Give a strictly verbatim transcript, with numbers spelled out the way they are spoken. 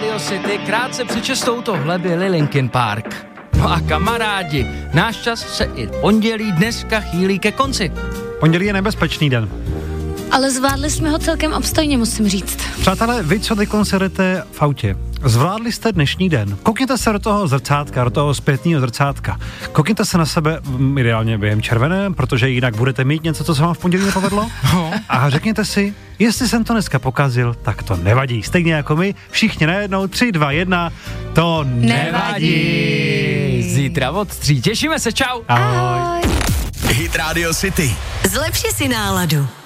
Radio City, krátce před šestou tohle byli Linkin Park. No a kamarádi, náš čas se i pondělí dneska chýlí ke konci. Pondělí je nebezpečný den. Ale zvládli jsme ho celkem obstojně, musím říct. Přátelé, vy, co teď sedíte v autě, zvládli jste dnešní den. Koukněte se do toho zrcátka, do toho zpětného zrcátka. Koukněte se na sebe ideálně během červené, protože jinak budete mít něco, co se vám v pondělí nepovedlo. A řekněte si, jestli jsem to dneska pokazil, tak to nevadí. Stejně jako my, všichni najednou, tři, dva, jedna, to nevadí. Zítra od tří. Těšíme se, čau. Ahoj. Hit Radio City. Zlepši si náladu.